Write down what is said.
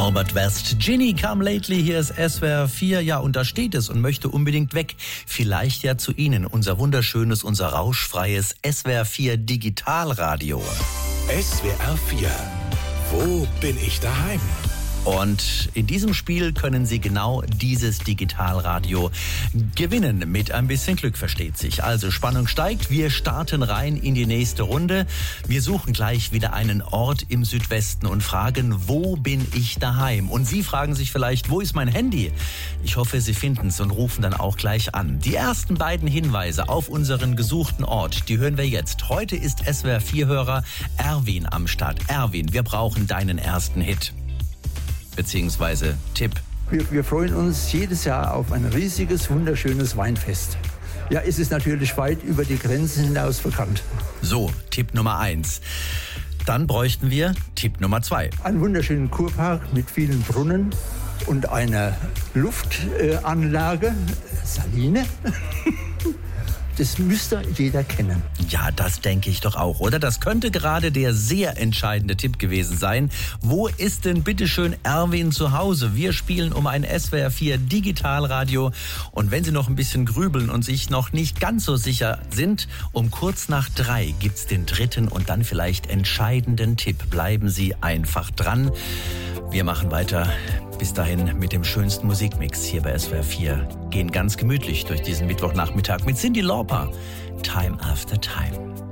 Albert West, Ginny Come Lately, hier ist SWR 4, ja, und da steht es und möchte unbedingt weg. Vielleicht ja zu Ihnen, unser wunderschönes, unser rauschfreies SWR 4 Digitalradio. SWR 4, wo bin ich daheim? Und in diesem Spiel können Sie genau dieses Digitalradio gewinnen. Mit ein bisschen Glück, versteht sich. Also Spannung steigt. Wir starten rein in die nächste Runde. Wir suchen gleich wieder einen Ort im Südwesten und fragen, wo bin ich daheim? Und Sie fragen sich vielleicht, wo ist mein Handy? Ich hoffe, Sie finden es und rufen dann auch gleich an. Die ersten beiden Hinweise auf unseren gesuchten Ort, die hören wir jetzt. Heute ist SWR 4-Hörer Erwin am Start. Erwin, wir brauchen deinen ersten Hit. Beziehungsweise Tipp. Wir freuen uns jedes Jahr auf ein riesiges, wunderschönes Weinfest. Ja, es ist natürlich weit über die Grenzen hinaus bekannt. So, Tipp Nummer 1. Dann bräuchten wir Tipp Nummer 2. Einen wunderschönen Kurpark mit vielen Brunnen und einer Luftanlage, Saline. Das müsste jeder kennen. Ja, das denke ich doch auch, oder? Das könnte gerade der sehr entscheidende Tipp gewesen sein. Wo ist denn bitteschön Erwin zu Hause? Wir spielen um ein SWR 4 Digitalradio. Und wenn Sie noch ein bisschen grübeln und sich noch nicht ganz so sicher sind, um kurz nach 3 gibt's den dritten und dann vielleicht entscheidenden Tipp. Bleiben Sie einfach dran. Wir machen weiter. Bis dahin mit dem schönsten Musikmix hier bei SWR 4. Gehen ganz gemütlich durch diesen Mittwochnachmittag mit Cyndi Lauper. Time After Time.